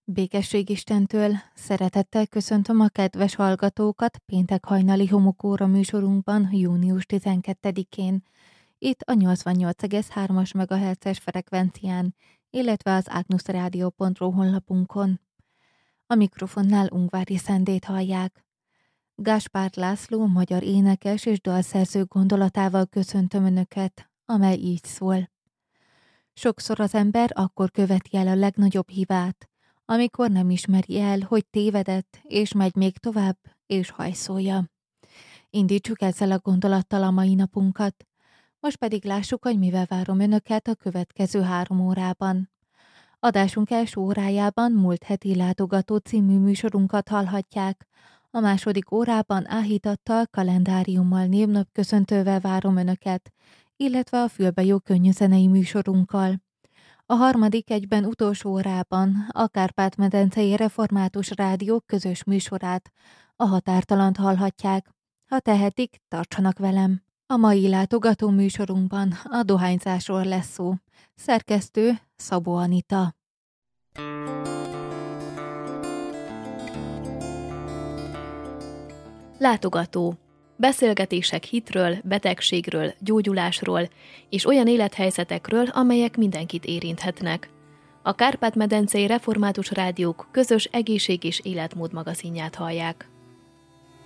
Békesség Istentől, szeretettel köszöntöm a kedves hallgatókat péntek hajnali homokóra műsorunkban június 12-én, itt a 88,3-as MHz-es frekvencián, illetve az agnusradio.ru honlapunkon. A mikrofonnál Ungvári Szendét hallják. Gáspár László magyar énekes és dalszerző gondolatával köszöntöm Önöket, amely így szól. Sokszor az ember akkor követi el a legnagyobb hibát, amikor nem ismeri el, hogy tévedett, és megy még tovább, és hajszolja. Indítsuk ezzel a gondolattal a mai napunkat. Most pedig lássuk, hogy mivel várom Önöket a következő 3 órában. Adásunk első órájában múlt heti látogató című műsorunkat hallhatják. A második órában áhítattal, kalendáriummal, névnapköszöntővel várom Önöket, illetve a fülbejó könnyűzenei műsorunkkal. A harmadik egyben utolsó órában a Kárpát-medencei Református Rádió közös műsorát, a Határtalant hallhatják. Ha tehetik, tartsanak velem. A mai látogató műsorunkban a dohányzásról lesz szó. Szerkesztő Szabó Anita. Látogató. Beszélgetések hitről, betegségről, gyógyulásról és olyan élethelyzetekről, amelyek mindenkit érinthetnek. A Kárpát-medencei Református Rádiók közös egészség és életmód magazinját hallják.